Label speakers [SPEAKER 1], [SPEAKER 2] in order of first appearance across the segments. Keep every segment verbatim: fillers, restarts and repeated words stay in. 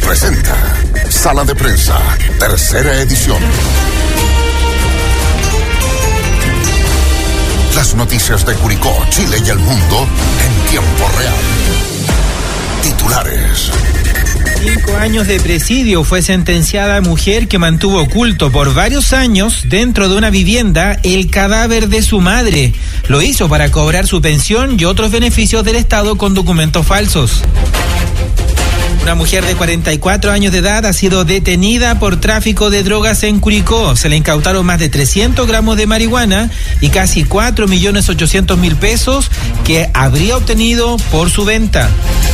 [SPEAKER 1] presenta Sala de Prensa, tercera edición. Las noticias de Curicó, Chile y el mundo en tiempo real. Titulares.
[SPEAKER 2] Cinco años de presidio fue sentenciada mujer que mantuvo oculto por varios años dentro de una vivienda el cadáver de su madre. Lo hizo para cobrar su pensión y otros beneficios del Estado con documentos falsos. Una mujer de cuarenta y cuatro años de edad ha sido detenida por tráfico de drogas en Curicó. Se le incautaron más de trescientos gramos de marihuana y casi cuatro millones ochocientos mil pesos que habría obtenido por su venta.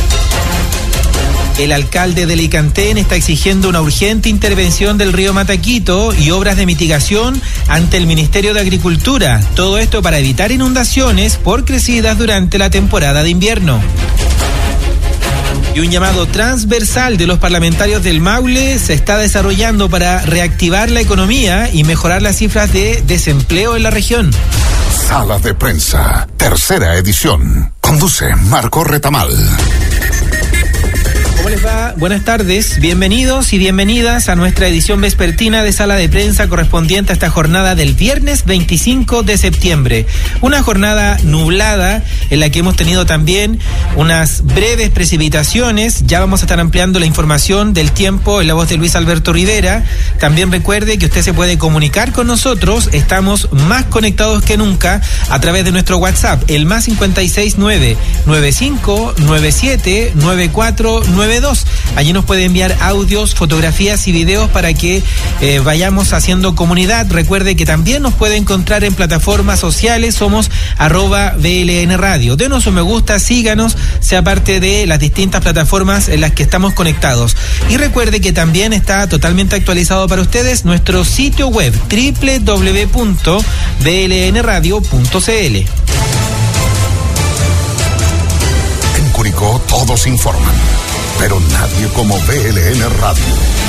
[SPEAKER 2] El alcalde de Licantén está exigiendo una urgente intervención del río Mataquito y obras de mitigación ante el Ministerio de Agricultura. Todo esto para evitar inundaciones por crecidas durante la temporada de invierno. Y un llamado transversal de los parlamentarios del Maule se está desarrollando para reactivar la economía y mejorar las cifras de desempleo en la región.
[SPEAKER 1] Sala de Prensa, tercera edición. Conduce Marco Retamal.
[SPEAKER 2] ¿Cómo les va? Buenas tardes, bienvenidos y bienvenidas a nuestra edición vespertina de Sala de Prensa correspondiente a esta jornada del viernes veinticinco de septiembre. Una jornada nublada en la que hemos tenido también unas breves precipitaciones. Ya vamos a estar ampliando la información del tiempo en la voz de Luis Alberto Rivera. También recuerde que usted se puede comunicar con nosotros. Estamos más conectados que nunca a través de nuestro WhatsApp, el más cincuenta y seis nueve, nueve cinco nueve siete, nueve cuatro nueve dos. Allí nos puede enviar audios, fotografías y videos para que eh, vayamos haciendo comunidad. Recuerde que también nos puede encontrar en plataformas sociales. Somos arroba B L N Radio. Denos un me gusta, síganos, sea parte de las distintas plataformas en las que estamos conectados. Y recuerde que también está totalmente actualizado para ustedes nuestro sitio web doble u doble u doble u punto b l n radio punto c l.
[SPEAKER 1] En Curicó todos informan, pero nadie como B L N Radio.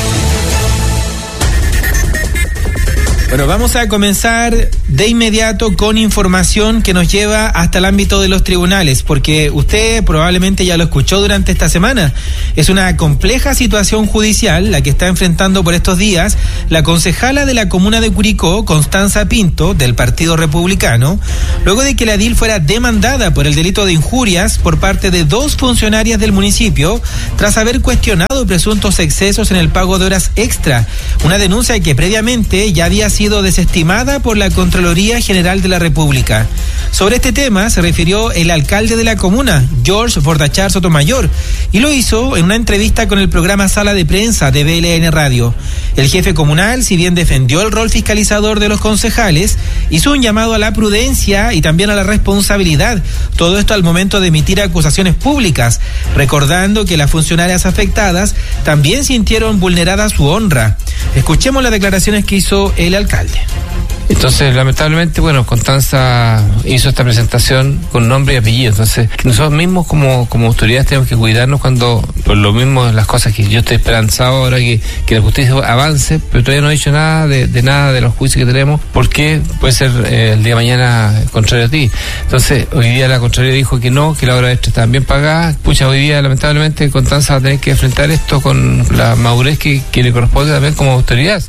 [SPEAKER 2] Bueno, vamos a comenzar de inmediato con información que nos lleva hasta el ámbito de los tribunales, porque usted probablemente ya lo escuchó durante esta semana. Es una compleja situación judicial la que está enfrentando por estos días la concejala de la comuna de Curicó, Constanza Pinto, del Partido Republicano, luego de que la edil fuera demandada por el delito de injurias por parte de dos funcionarias del municipio, tras haber cuestionado presuntos excesos en el pago de horas extra, una denuncia que previamente ya había sido desestimada por la Contraloría General de la República. Sobre este tema se refirió el alcalde de la comuna, George Bordachar Sotomayor, y lo hizo en una entrevista con el programa Sala de Prensa de B L N Radio. El jefe comunal, si bien defendió el rol fiscalizador de los concejales, hizo un llamado a la prudencia y también a la responsabilidad, todo esto al momento de emitir acusaciones públicas, recordando que las funcionarias afectadas también sintieron vulnerada su honra. Escuchemos las declaraciones que hizo el alcalde.
[SPEAKER 3] Entonces, lamentablemente, bueno, Constanza hizo esta presentación con nombre y apellido. Entonces, nosotros mismos como, como autoridades tenemos que cuidarnos cuando, por lo mismo, las cosas que yo estoy esperanzado ahora que, que la justicia avance, pero todavía no he dicho nada de, de nada de los juicios que tenemos, porque puede ser eh, el día de mañana contrario a ti. Entonces, hoy día la Contraloría dijo que no, que la hora extra están bien pagada. Pucha, hoy día, lamentablemente, Constanza va a tener que enfrentar esto con la madurez que, que le corresponde también como autoridad.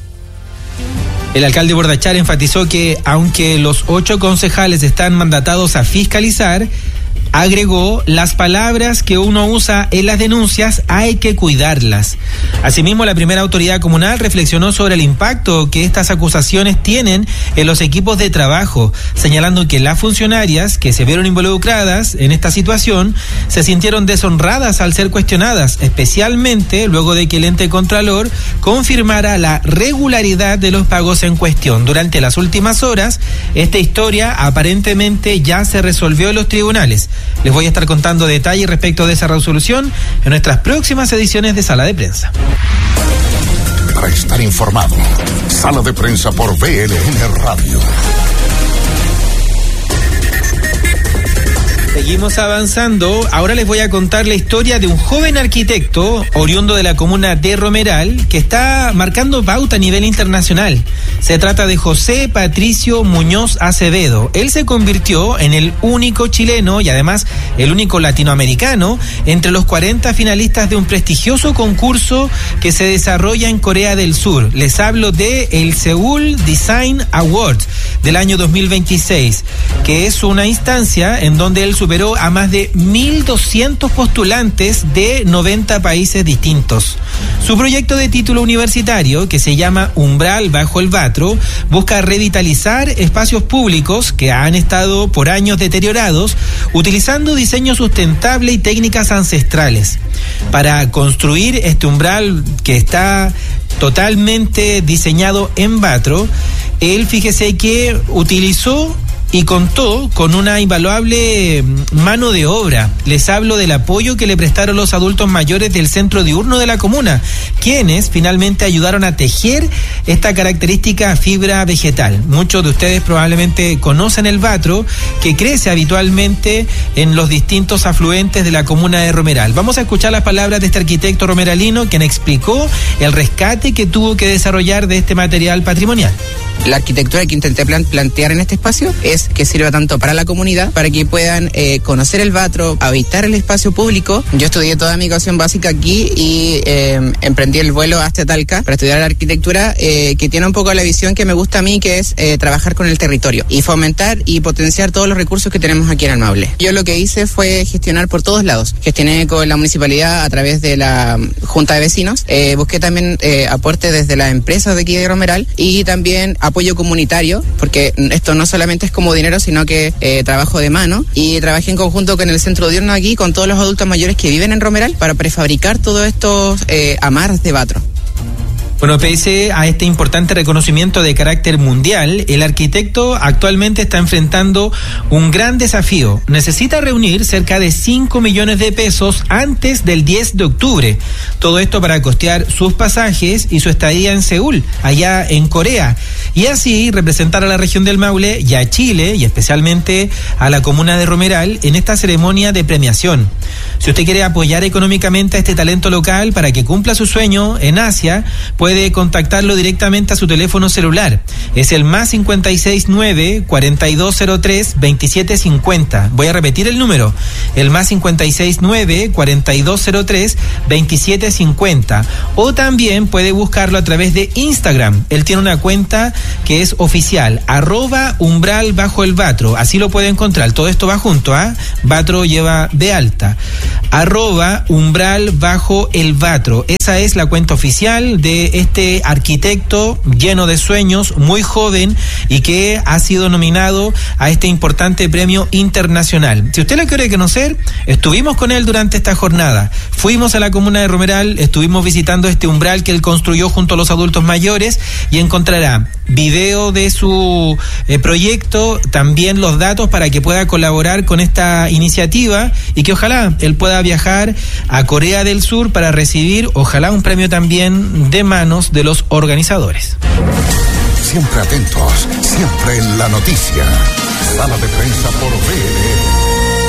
[SPEAKER 2] El alcalde Bordachar enfatizó que, aunque los ocho concejales están mandatados a fiscalizar, agregó, las palabras que uno usa en las denuncias hay que cuidarlas. Asimismo, la primera autoridad comunal reflexionó sobre el impacto que estas acusaciones tienen en los equipos de trabajo, señalando que las funcionarias que se vieron involucradas en esta situación se sintieron deshonradas al ser cuestionadas, especialmente luego de que el ente contralor confirmara la regularidad de los pagos en cuestión. Durante las últimas horas, esta historia aparentemente ya se resolvió en los tribunales. Les voy a estar contando detalles respecto de esa resolución en nuestras próximas ediciones de Sala de Prensa.
[SPEAKER 1] Para estar informado, Sala de Prensa por B L N Radio.
[SPEAKER 2] Seguimos avanzando. Ahora les voy a contar la historia de un joven arquitecto oriundo de la comuna de Romeral que está marcando pauta a nivel internacional. Se trata de José Patricio Muñoz Acevedo. Él se convirtió en el único chileno y además el único latinoamericano entre los cuarenta finalistas de un prestigioso concurso que se desarrolla en Corea del Sur. Les hablo de el Seoul Design Awards del año dos mil veintiséis, que es una instancia en donde él superó a más de mil doscientos postulantes de noventa países distintos. Su proyecto de título universitario, que se llama Umbral Bajo el Vatro, busca revitalizar espacios públicos que han estado por años deteriorados, utilizando diseño sustentable y técnicas ancestrales. Para construir este umbral que está totalmente diseñado en vatro, él, fíjese que utilizó y contó con una invaluable mano de obra. Les hablo del apoyo que le prestaron los adultos mayores del centro diurno de la comuna, quienes finalmente ayudaron a tejer esta característica fibra vegetal. Muchos de ustedes probablemente conocen el vatro, que crece habitualmente en los distintos afluentes de la comuna de Romeral. Vamos a escuchar las palabras de este arquitecto romeralino, quien explicó el rescate que tuvo que desarrollar de este material patrimonial.
[SPEAKER 4] La arquitectura que intenté plan- plantear en este espacio es que sirva tanto para la comunidad, para que puedan eh, conocer el vatro, habitar el espacio público. Yo estudié toda mi educación básica aquí y eh, emprendí el vuelo hasta Talca para estudiar la arquitectura, eh, que tiene un poco la visión que me gusta a mí, que es eh, trabajar con el territorio y fomentar y potenciar todos los recursos que tenemos aquí en el Maule. Yo lo que hice fue gestionar por todos lados. Gestioné con la municipalidad a través de la Junta de Vecinos, eh, busqué también eh, aporte desde las empresas de aquí de Romeral y también apoyo comunitario, porque esto no solamente es como dinero, sino que eh, trabajo de mano, y trabajé en conjunto con el centro diurno aquí, con todos los adultos mayores que viven en Romeral, para prefabricar todos estos eh, amarres de vatro.
[SPEAKER 2] Bueno, pese a este importante reconocimiento de carácter mundial, el arquitecto actualmente está enfrentando un gran desafío. Necesita reunir cerca de cinco millones de pesos antes del diez de octubre. Todo esto para costear sus pasajes y su estadía en Seúl, allá en Corea. Y así representar a la región del Maule y a Chile, y especialmente a la comuna de Romeral, en esta ceremonia de premiación. Si usted quiere apoyar económicamente a este talento local para que cumpla su sueño en Asia, puede puede contactarlo directamente a su teléfono celular. Es el más cincuenta y seis nueve, cuarenta y dos cero tres, veintisiete cincuenta. Voy a repetir el número. El más cincuenta y seis nueve, cuarenta y dos cero tres, veintisiete cincuenta. O también puede buscarlo a través de Instagram. Él tiene una cuenta que es oficial, arroba umbral bajo el vatro. Así lo puede encontrar. Todo esto va junto a vatro lleva de alta. Arroba umbral bajo el vatro. Esa es la cuenta oficial de este arquitecto lleno de sueños, muy joven, y que ha sido nominado a este importante premio internacional. Si usted lo quiere conocer, estuvimos con él durante esta jornada. Fuimos a la comuna de Romeral, estuvimos visitando este umbral que él construyó junto a los adultos mayores, y encontrará video de su eh, proyecto, también los datos para que pueda colaborar con esta iniciativa y que ojalá él pueda viajar a Corea del Sur para recibir, ojalá, un premio también de manos de los organizadores.
[SPEAKER 1] Siempre atentos, siempre en la noticia. Sala de prensa por V L E.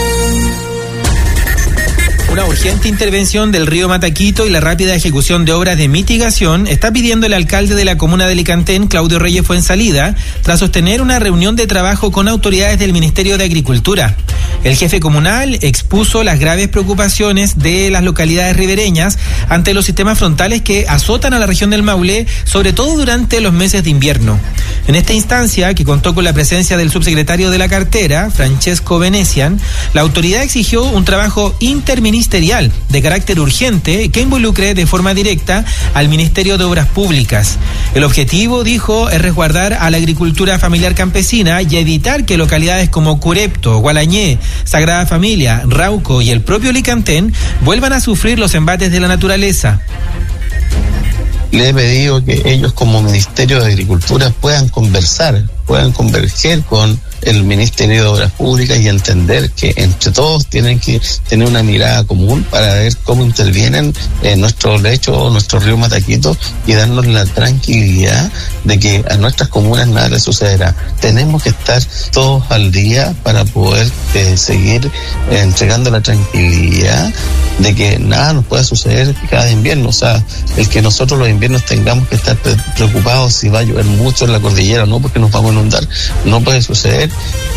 [SPEAKER 2] Una urgente intervención del río Mataquito y la rápida ejecución de obras de mitigación está pidiendo el alcalde de la comuna de Licantén, Claudio Reyes Fuensalida, tras sostener una reunión de trabajo con autoridades del Ministerio de Agricultura. El jefe comunal expuso las graves preocupaciones de las localidades ribereñas ante los sistemas frontales que azotan a la región del Maule, sobre todo durante los meses de invierno. En esta instancia, que contó con la presencia del subsecretario de la cartera, Francesco Venecian, la autoridad exigió un trabajo interministerial de carácter urgente que involucre de forma directa al Ministerio de Obras Públicas. El objetivo, dijo, es resguardar a la agricultura familiar campesina y evitar que localidades como Curepto, Gualañé, Sagrada Familia, Rauco y el propio Licantén vuelvan a sufrir los embates de la naturaleza.
[SPEAKER 5] Le he pedido que ellos como Ministerio de Agricultura puedan conversar puedan converger con el Ministerio de Obras Públicas y entender que entre todos tienen que tener una mirada común para ver cómo intervienen en nuestro lecho, nuestro río Mataquito, y darnos la tranquilidad de que a nuestras comunas nada les sucederá. Tenemos que estar todos al día para poder eh, seguir eh, entregando la tranquilidad de que nada nos pueda suceder cada invierno. O sea, el que nosotros los inviernos tengamos que estar preocupados si va a llover mucho en la cordillera o no, porque nos vamos a inundar, no puede suceder.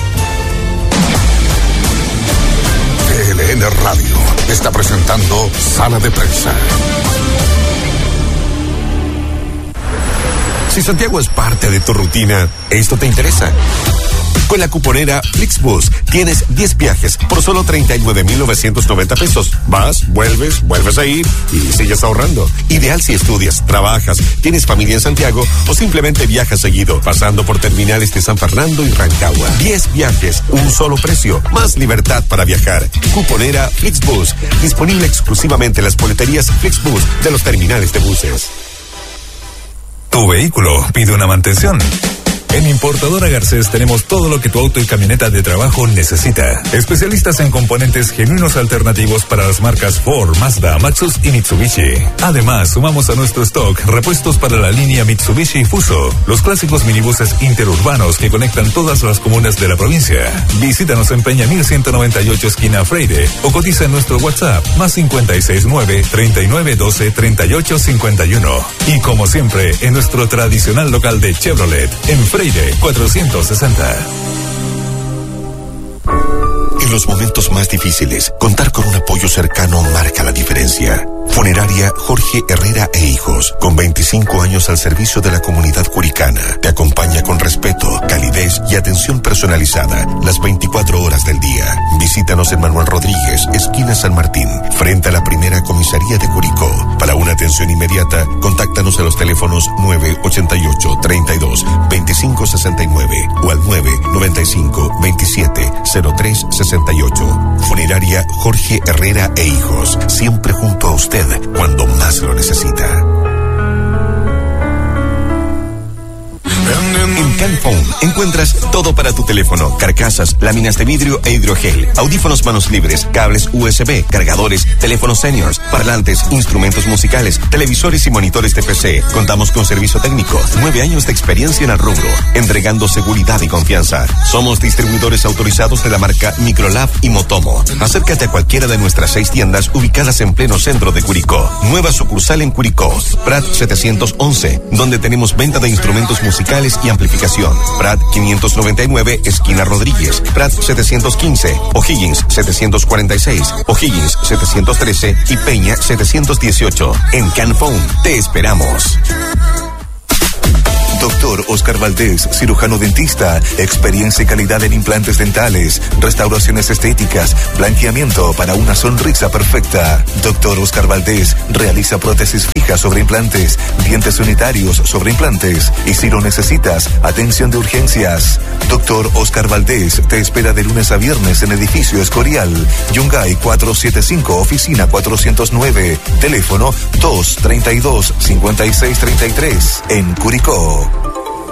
[SPEAKER 1] T L N Radio está presentando Sala de Prensa.
[SPEAKER 6] Si Santiago es parte de tu rutina, esto te interesa. Con la cuponera Flixbus tienes diez viajes por solo treinta y nueve mil novecientos noventa pesos. Vas, vuelves, vuelves a ir y sigues ahorrando. Ideal si estudias, trabajas, tienes familia en Santiago o simplemente viajas seguido, pasando por terminales de San Fernando y Rancagua. diez viajes, un solo precio, más libertad para viajar. Cuponera Flixbus, disponible exclusivamente en las boleterías Flixbus de los terminales de buses.
[SPEAKER 7] Tu vehículo pide una mantención. En Importadora Garcés tenemos todo lo que tu auto y camioneta de trabajo necesita. Especialistas en componentes genuinos alternativos para las marcas Ford, Mazda, Maxus y Mitsubishi. Además, sumamos a nuestro stock repuestos para la línea Mitsubishi Fuso, los clásicos minibuses interurbanos que conectan todas las comunas de la provincia. Visítanos en Peña mil ciento noventa y ocho esquina Freire o cotiza en nuestro WhatsApp más cincuenta y seis nueve, treinta y nueve doce, treinta y ocho cincuenta y uno. Y como siempre, en nuestro tradicional local de Chevrolet, en Freire cuatrocientos sesenta.
[SPEAKER 6] En los momentos más difíciles, contar con un apoyo cercano marca la diferencia. Funeraria Jorge Herrera e Hijos, con veinticinco años al servicio de la comunidad curicana, te acompaña con respeto, calidez y atención personalizada las veinticuatro horas del día. Visítanos en Manuel Rodríguez, esquina San Martín, frente a la primera comisaría de Curicó. Para una atención inmediata, contáctanos a los teléfonos nueve ochenta y ocho, treinta y dos, veinticinco sesenta y nueve o al nueve noventa y cinco, veintisiete, cero tres sesenta y ocho. Funeraria Jorge Herrera e Hijos, siempre junto a usted cuando más lo necesita. En Canphone encuentras todo para tu teléfono: carcasas, láminas de vidrio e hidrogel, audífonos manos libres, cables U S B, cargadores, teléfonos seniors, parlantes, instrumentos musicales, televisores y monitores de P C. Contamos con servicio técnico, nueve años de experiencia en el rubro, entregando seguridad y confianza. Somos distribuidores autorizados de la marca Microlab y Motomo. Acércate a cualquiera de nuestras seis tiendas ubicadas en pleno centro de Curicó. Nueva sucursal en Curicó, Prat setecientos once, donde tenemos venta de instrumentos musicales y amplificación. Prat quinientos noventa y nueve, esquina Rodríguez. Prat setecientos quince, O'Higgins setecientos cuarenta y seis, O'Higgins setecientos trece y Peña setecientos dieciocho. En Canphone te esperamos. Doctor Oscar Valdés, cirujano dentista, experiencia y calidad en implantes dentales, restauraciones estéticas, blanqueamiento para una sonrisa perfecta. Doctor Oscar Valdés realiza prótesis fijas sobre implantes, dientes unitarios sobre implantes y, si lo necesitas, atención de urgencias. Doctor Oscar Valdés te espera de lunes a viernes en edificio Escorial, Yungay cuatrocientos setenta y cinco, oficina cuatrocientos nueve, teléfono dos treinta y dos, cincuenta y seis treinta y tres, en Curicó.